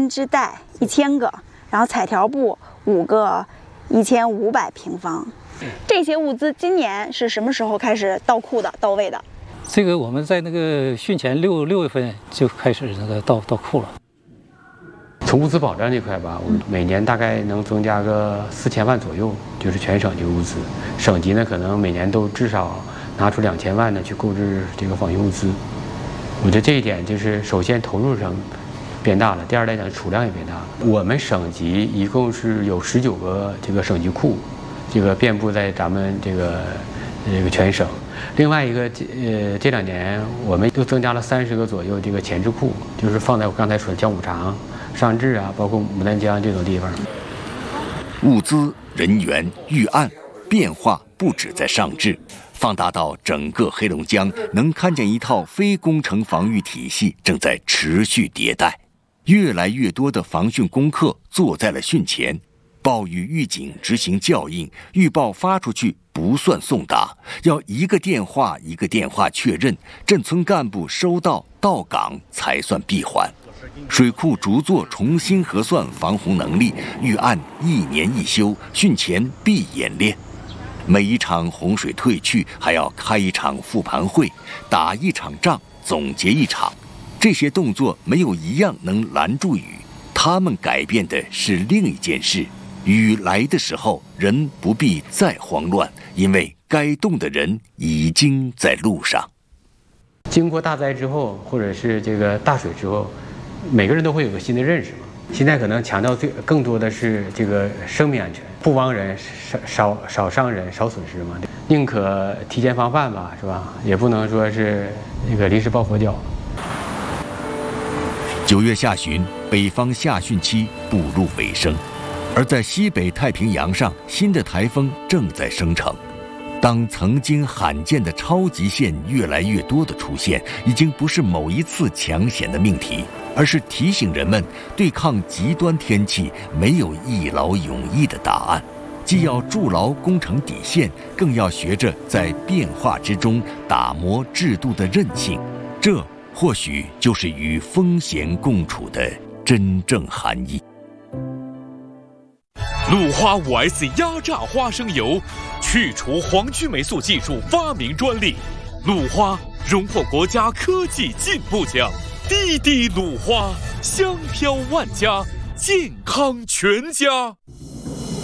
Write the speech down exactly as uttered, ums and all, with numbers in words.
编织袋一千个，然后彩条布五个，一千五百平方。这些物资今年是什么时候开始到库的、到位的？ 这个我们在那个汛前六六月份就开始那个到到库了。 从物资保障这块吧，我们每年大概能增加个四千万左右，就是全省这个物资。省级呢，可能每年都至少拿出两千万呢去购置这个防汛物资。我觉得这一点就是首先投入上变大了，第二来讲储量也变大了。我们省级一共是有十九个这个省级库，这个遍布在咱们这个这个全省。另外一个，呃，这两年我们又增加了三十个左右这个前置库，就是放在我刚才说的江五常、上治啊，包括牡丹江这种地方。 物资、人员、预案变化不止在上治，放大到整个黑龙江，能看见一套非工程防御体系正在持续迭代。越来越多的防汛功课做在了汛前，暴雨预警执行校应，预报发出去不算送达，要一个电话一个电话确认，镇村干部收到到岗才算闭环。水库逐座重新核算防洪能力，预案一年一修，汛前必演练。每一场洪水退去，还要开一场复盘会，打一场仗，总结一场。这些动作没有一样能拦住雨，他们改变的是另一件事。雨来的时候，人不必再慌乱，因为该动的人已经在路上。 经过大灾之后，或者是这个大水之后，每个人都会有个新的认识嘛。现在可能强调最更多的是这个生命安全，不亡人，少少少伤人，少损失嘛。宁可提前防范吧，是吧？也不能说是那个临时抱佛脚。 九月下旬，北方夏汛期步入尾声，而在西北太平洋上，新的台风正在生成。当曾经罕见的超级线越来越多的出现，已经不是某一次抢险的命题，而是提醒人们对抗极端天气没有一劳永逸的答案，既要筑牢工程底线，更要学着在变化之中打磨制度的韧性。这或许就是与风险共处的真正含义。 鲁花 五 S 压榨花生油，去除黄曲霉素技术发明专利，鲁花荣获国家科技进步奖。滴滴鲁花，香飘万家，健康全家。